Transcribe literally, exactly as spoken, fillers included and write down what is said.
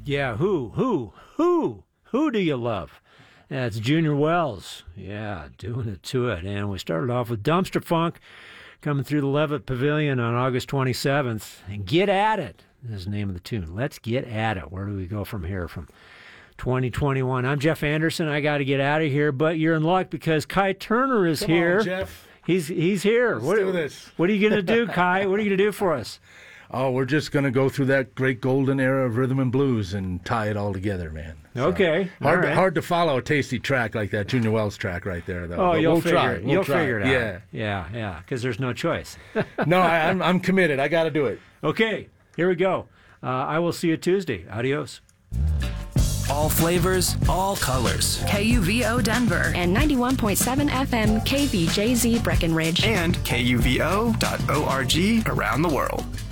Yeah, who, who, who, who do you love? That's Junior Wells. Yeah, doing it to it. And we started off with Dumpster Funk coming through the Levitt Pavilion on August twenty-seventh. And Get At It is the name of the tune. Let's get at it. Where do we go from here from twenty twenty-one? I'm Jeff Anderson. I got to get out of here, but you're in luck because Kai Turner is Come here. on, Jeff. He's he's here. Let's what, do this. What are you going to do, Kai? What are you going to do for us? Oh, we're just going to go through that great golden era of rhythm and blues and tie it all together, man. So, Okay. Hard, right. to, hard to follow a tasty track like that Junior Wells track right there, though. Oh, But you'll we'll figure try. it. We'll You'll try. figure it out. Yeah. Yeah, yeah, because there's no choice. No, I, I'm, I'm committed. I got to do it. Okay, here we go. Uh, I will see you Tuesday. Adios. All flavors, all colors. K U V O Denver and ninety-one point seven F M K V J Z Breckenridge And K U V O dot org around the world.